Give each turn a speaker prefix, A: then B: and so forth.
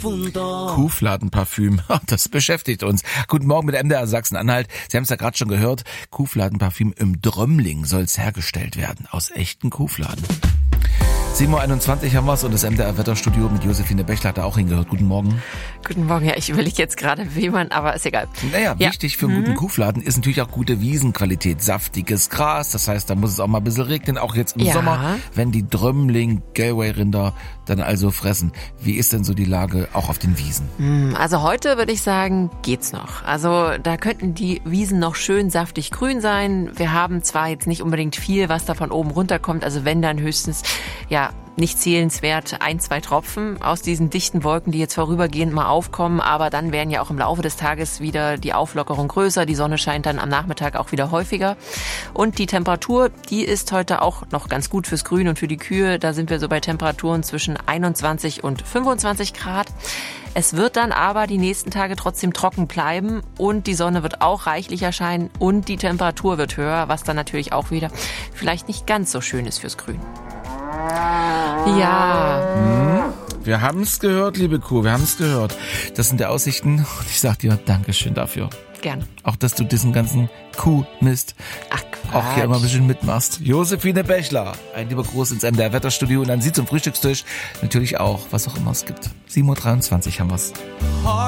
A: Kuhfladenparfüm, das beschäftigt uns. Guten Morgen mit MDR Sachsen-Anhalt. Sie haben es ja gerade schon gehört, Kuhfladenparfüm im Drömling soll es hergestellt werden, aus echten Kuhfladen. 7.21 Uhr haben wir's und das MDR-Wetterstudio mit Josephine Bechler hat da auch hingehört. Guten Morgen.
B: Guten Morgen, ja, ich überlege jetzt gerade, wie man, aber ist egal.
A: Naja, wichtig für einen guten Kuhfladen ist natürlich auch gute Wiesenqualität, saftiges Gras, das heißt, da muss es auch mal ein bisschen regnen, auch jetzt im Sommer, wenn die Drömling-Galway-Rinder dann also fressen. Wie ist denn so die Lage auch auf den Wiesen?
B: Also heute würde ich sagen, geht's noch. Also da könnten die Wiesen noch schön saftig grün sein. Wir haben zwar jetzt nicht unbedingt viel, was da von oben runterkommt, also wenn dann höchstens, nicht zählenswert 1-2 Tropfen aus diesen dichten Wolken, die jetzt vorübergehend mal aufkommen, aber dann werden ja auch im Laufe des Tages wieder die Auflockerung größer, die Sonne scheint dann am Nachmittag auch wieder häufiger und die Temperatur, die ist heute auch noch ganz gut fürs Grün und für die Kühe, da sind wir so bei Temperaturen zwischen 21 und 25 Grad. Es wird dann aber die nächsten Tage trotzdem trocken bleiben und die Sonne wird auch reichlich erscheinen und die Temperatur wird höher, was dann natürlich auch wieder vielleicht nicht ganz so schön ist fürs Grün. Ja.
A: Wir haben es gehört, liebe Kuh, wir haben es gehört. Das sind die Aussichten und ich sag dir Dankeschön dafür.
B: Gerne.
A: Auch, dass du diesen ganzen Kuhmist auch hier immer ein bisschen mitmachst. Josephine Bechler, ein lieber Gruß ins MDR-Wetterstudio und an Sie zum Frühstückstisch. Natürlich auch, was auch immer es gibt. 7.23 Uhr haben wir's.